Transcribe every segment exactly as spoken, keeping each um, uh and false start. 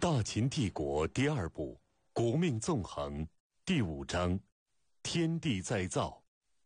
大秦帝国第二部国命纵横第五章天地再造。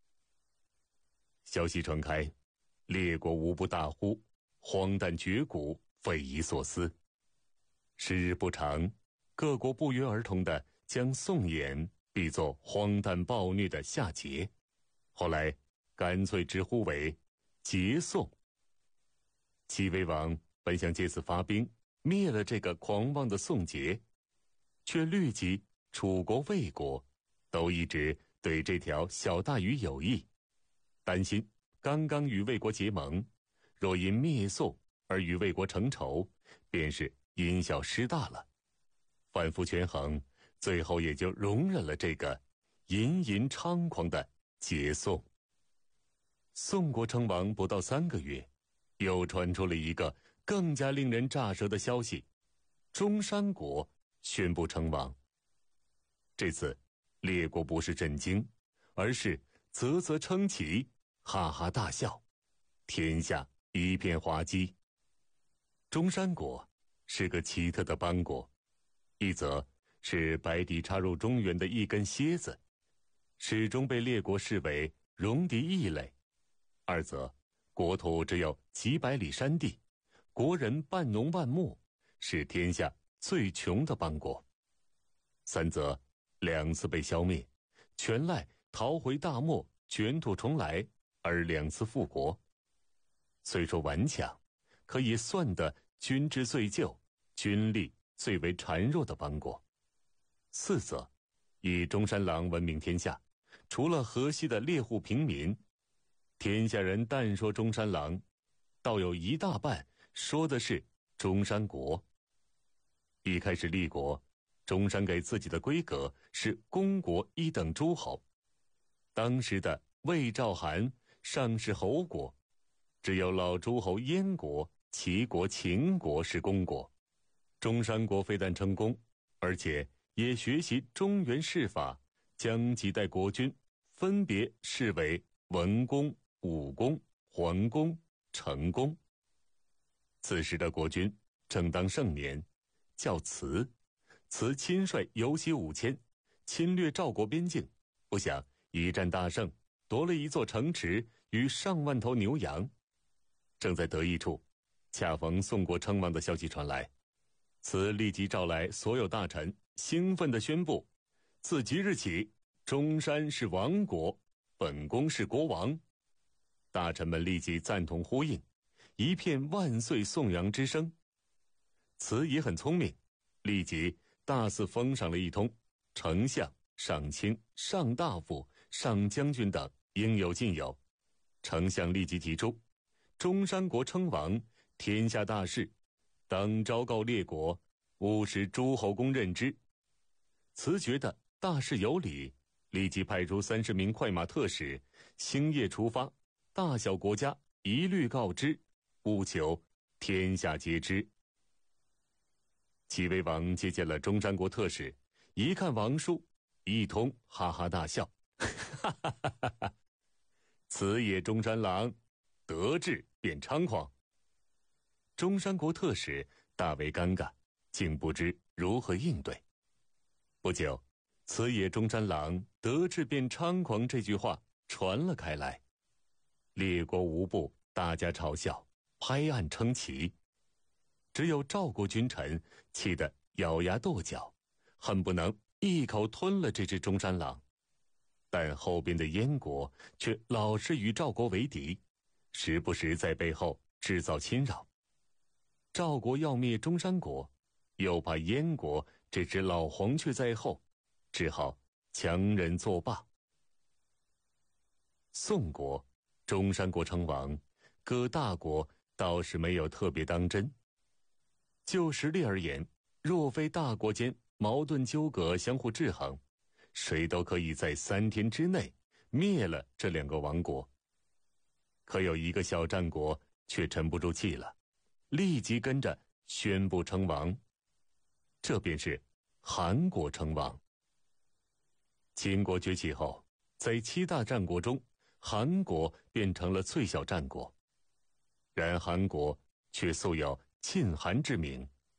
消息传开，列国无不大呼，荒诞绝骨，匪夷所思。时日不长，各国不约而同地将宋衍比作荒诞暴虐的夏桀，后来干脆直呼为桀宋。齐威王本想借此发兵灭了这个狂妄的宋桀，却虑及楚国魏国都一直对这条小大鱼有意，担心刚刚与魏国结盟，若因灭宋而与魏国成仇，便是因小失大了。反复权衡，最后也就容忍了这个淫淫猖狂的桀宋。宋国称王不到三个月，又传出了一个更加令人咋舌的消息，中山国宣布称王。这次列国不是震惊，而是啧啧称奇，哈哈大笑，天下一片哗稽。中山国是个奇特的邦国，一则是白底插入中原的一根楔子，始终被列国视为戎狄异类；二则国土只有几百里山地，国人半农半牧，是天下最穷的邦国；三则两次被消灭，全赖逃回大漠卷土重来而两次复活，虽说顽强，可以算得军制最旧，军力最为孱弱的邦国；四则以中山狼闻名天下，除了河西的猎户平民，天下人但说中山狼，倒有一大半说的是中山国。一开始立国，中山给自己的规格是公国一等诸侯，当时的魏赵韩尚是侯国，只有老诸侯燕国、齐国、秦国是公国。中山国非但称公，而且也学习中原士法，将几代国君分别视为文公、武公、桓公、成公。此时的国君正当盛年，叫慈。慈亲率游骑五千，侵略赵国边境，不想一战大胜，夺了一座城池与上万头牛羊。正在得意处，恰逢宋国称王的消息传来，慈立即召来所有大臣，兴奋地宣布，自即日起，中山是王国，本宫是国王。大臣们立即赞同呼应，一片万岁颂扬之声。慈也很聪明，立即大肆封赏了一通，丞相、上卿、上大夫、上将军等应有尽有。丞相立即提出，中山国称王，天下大事，当昭告列国，务使诸侯公认之。慈觉得大事有理，立即派出三十名快马特使，星夜出发，大小国家一律告知，务求天下皆知。齐威王接见了中山国特使，一看王书，一通哈哈大笑，哈哈哈哈哈！此也中山狼，得志便猖狂。中山国特使大为尴尬，竟不知如何应对。不久，此也中山狼，得志便猖狂这句话传了开来，列国无不大家嘲笑，拍案称奇。只有赵国君臣气得咬牙跺脚，恨不能一口吞了这只中山狼。但后边的燕国却老是与赵国为敌，时不时在背后制造侵扰。赵国要灭中山国，又怕燕国这只老黄雀在后，只好强忍作罢。宋国、中山国称王，各大国倒是没有特别当真。就实力而言，若非大国间矛盾纠葛相互制衡，谁都可以在三天之内灭了这两个王国。可有一个小战国却沉不住气了，立即跟着宣布称王，这便是韩国称王。秦国崛起后，在七大战国中，韩国变成了最小战国，然韩国却素有晋韩之名，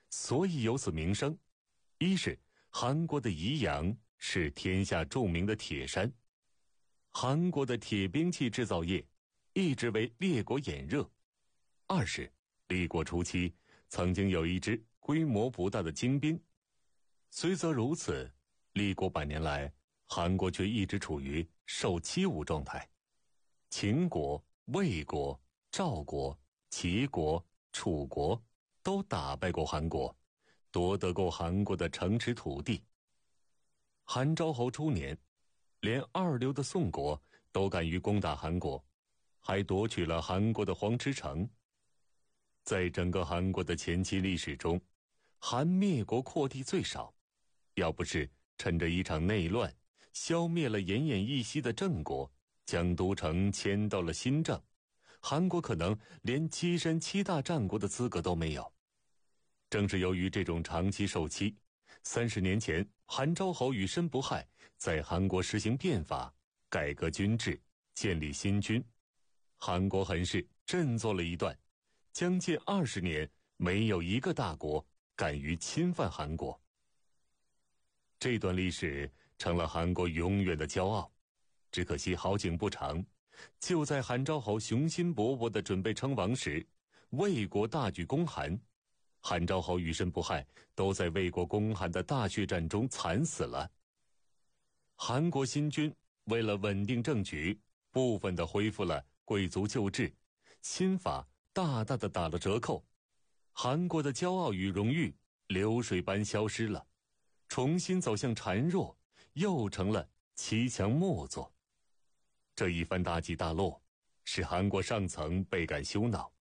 所以有此名声。一是韩国的宜阳是天下著名的铁山，韩国的铁兵器制造业一直为列国眼热；二是立国初期曾经有一支规模不大的精兵，虽则如此，立国百年来，韩国却一直处于受欺侮状态。秦国、魏国、赵国、齐国、楚国都打败过韩国，夺得过韩国的城池土地。韩昭侯初年，连二流的宋国都敢于攻打韩国，还夺取了韩国的黄池城。在整个韩国的前期历史中，韩灭国扩地最少，要不是趁着一场内乱消灭了奄奄一息的郑国，将都城迁到了新郑，韩国可能连跻身七大战国的资格都没有。正是由于这种长期受欺，三十年前韩昭侯与申不害在韩国实行变法，改革军制，建立新军，韩国很是振作了一段。将近二十年，没有一个大国敢于侵犯韩国。这段历史成了韩国永远的骄傲。只可惜好景不长，就在韩昭侯雄心勃勃地准备称王时，魏国大举攻韩，韩昭侯与申不害都在魏国攻韩的大血战中惨死了。韩国新军为了稳定政局，部分地恢复了贵族旧制，新法大大的打了折扣，韩国的骄傲与荣誉流水般消失了，重新走向孱弱，又成了欺强莫作。这一番大起大落，使韩国上层倍感羞恼，